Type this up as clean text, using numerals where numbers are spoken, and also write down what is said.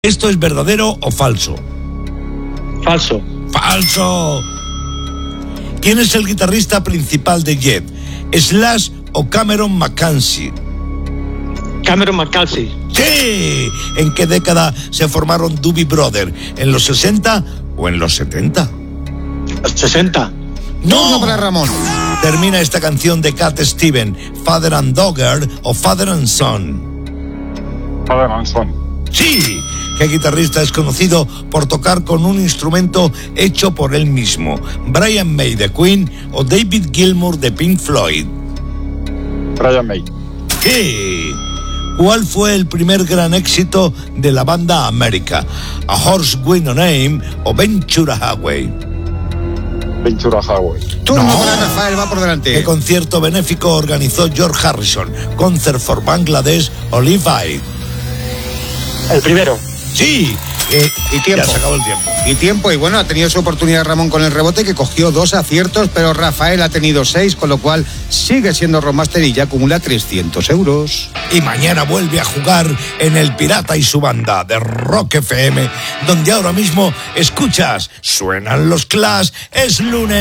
¿Esto es verdadero o falso? Falso. ¡Falso! ¿Quién es el guitarrista principal de Jet? ¿Slash o Cameron McCarthy? Cameron McCarthy. ¡Sí! ¿En qué década se formaron Doobie Brothers? ¿En los 60 o en los 70? 60. ¡No! Para Ramón. Termina esta canción de Cat Stevens, Father and Daughter o Father and Son. Father and Son. ¡Sí! ¿Qué guitarrista es conocido por tocar con un instrumento hecho por él mismo? ¿Brian May de Queen o David Gilmour de Pink Floyd? Brian May. ¿Qué? ¿Cuál fue el primer gran éxito de la banda América? ¿A Horse with No Name o Ventura Highway? Ventura Highway. Turno para Rafael, va por delante. ¿Qué concierto benéfico organizó George Harrison? ¿Concert for Bangladesh o Live Aid? El primero. Sí. Y tiempo. Ya se acabó el tiempo. Y tiempo, y bueno, ha tenido su oportunidad Ramón con el rebote, que cogió 2 aciertos, pero Rafael ha tenido 6, con lo cual sigue siendo Rockmaster y ya acumula 300 euros. Y mañana vuelve a jugar en El Pirata y su banda de Rock FM, donde ahora mismo escuchas, suenan los Clash, es lunes.